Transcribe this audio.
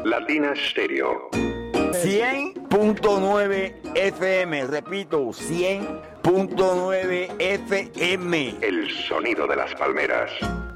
Latina Stereo. 100.9 FM, repito, 100.9 FM. El sonido de las palmeras.